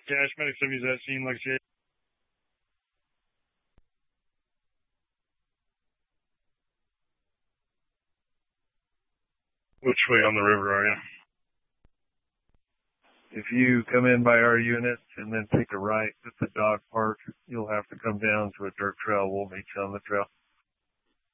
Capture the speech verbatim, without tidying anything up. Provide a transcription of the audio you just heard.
Cash medics have used that scene like shit. Which way on the river are you? If you come in by our unit and then take a right at the dog park, you'll have to come down to a dirt trail. We'll meet you on the trail.